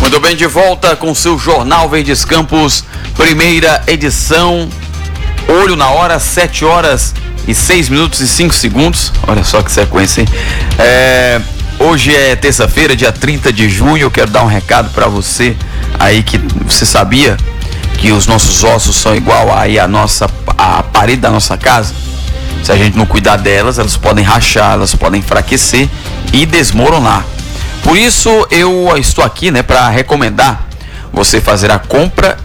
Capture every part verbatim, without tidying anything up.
Muito bem, de volta com seu Jornal Verdes Campos, primeira edição. Olho na hora, sete horas e seis minutos e cinco segundos. Olha só que sequência, hein? É, hoje é terça-feira, dia trinta de junho. Eu quero dar um recado para você aí, que você sabia que os nossos ossos são igual aí a nossa a parede da nossa casa. Se a gente não cuidar delas, elas podem rachar, elas podem enfraquecer e desmoronar. Por isso eu estou aqui, né, para recomendar você fazer a compra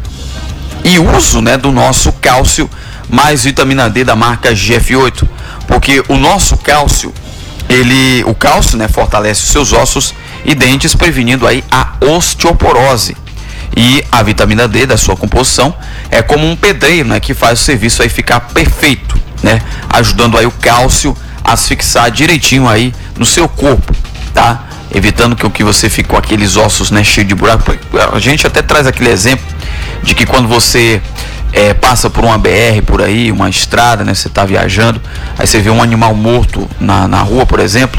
e uso, né, do nosso cálcio mais vitamina D da marca G F oito, porque o nosso cálcio, ele, o cálcio, né, fortalece os seus ossos e dentes, prevenindo aí a osteoporose. E a vitamina D da sua composição é como um pedreiro, né, que faz o serviço aí ficar perfeito, né, ajudando aí o cálcio a se fixar direitinho aí no seu corpo, tá? Evitando que o que você fique com aqueles ossos, né, cheios de buraco. A gente até traz aquele exemplo de que quando você é, passa por uma B R por aí, uma estrada, né, você está viajando, aí você vê um animal morto na, na rua, por exemplo,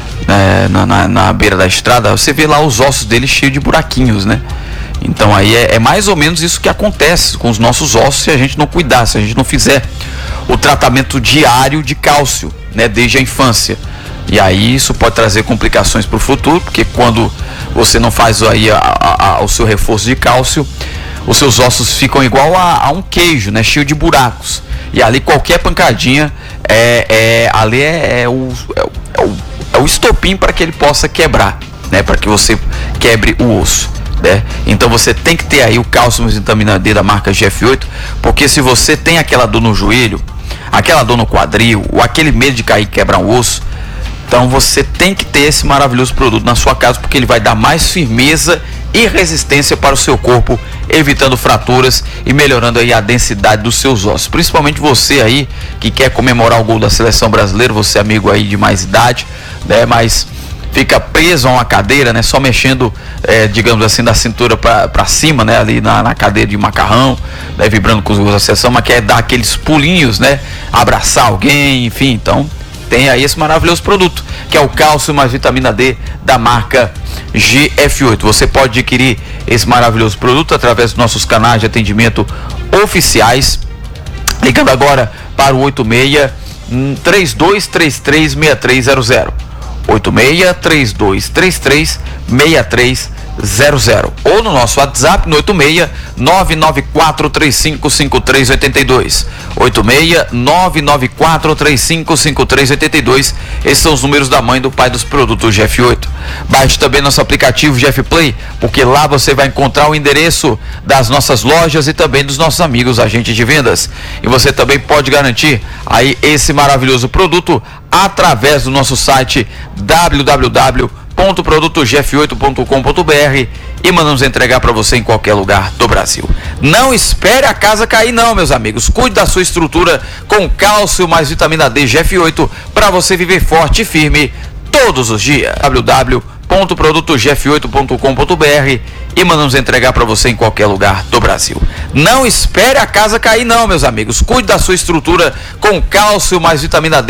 é, na, na, na beira da estrada, você vê lá os ossos dele cheios de buraquinhos, né? Então aí é, é mais ou menos isso que acontece com os nossos ossos se a gente não cuidar, se a gente não fizer o tratamento diário de cálcio, né, desde a infância. E aí isso pode trazer complicações para o futuro, porque quando você não faz aí a, a, a, o seu reforço de cálcio, os seus ossos ficam igual a, a um queijo, né, cheio de buracos. E ali qualquer pancadinha é, é, ali é, é, o, é, o, é, o, é o estopim para que ele possa quebrar, né, para que você quebre o osso, né? Então você tem que ter aí o cálcio mais vitamina D da marca G F oito, porque se você tem aquela dor no joelho, aquela dor no quadril, ou aquele medo de cair e quebrar um osso, então você tem que ter esse maravilhoso produto na sua casa, porque ele vai dar mais firmeza e resistência para o seu corpo, evitando fraturas e melhorando aí a densidade dos seus ossos. Principalmente você aí que quer comemorar o gol da seleção brasileira, você amigo aí de mais idade, né, mas fica preso a uma cadeira, né, só mexendo, é, digamos assim, da cintura para cima, né, ali na, na cadeira de macarrão, né, vibrando com os gols da seleção, mas quer dar aqueles pulinhos, né, abraçar alguém, enfim. Então tem aí esse maravilhoso produto, que é o cálcio mais vitamina D da marca G F oito. Você pode adquirir esse maravilhoso produto através dos nossos canais de atendimento oficiais, ligando agora para o oito seis, três dois três três, seis três zero zero. oito seis, três dois três três, seis três zero zero, ou no nosso WhatsApp no oito seis, nove nove quatro três cinco, cinco três oito dois, oito seis, nove nove quatro três cinco, cinco três oito dois. Esses são os números da mãe e do pai dos produtos G F oito. Baixe também nosso aplicativo G F Play, porque lá você vai encontrar o endereço das nossas lojas e também dos nossos amigos agentes de vendas. E você também pode garantir aí esse maravilhoso produto através do nosso site w w w ponto produto g f oito ponto com ponto b r e mandamos entregar para você em qualquer lugar do Brasil. Não espere a casa cair não, meus amigos. Cuide da sua estrutura com cálcio mais vitamina D G F oito para você viver forte e firme todos os dias. w w w ponto produto g f oito ponto com ponto b r e mandamos entregar para você em qualquer lugar do Brasil. Não espere a casa cair não, meus amigos. Cuide da sua estrutura com cálcio mais vitamina D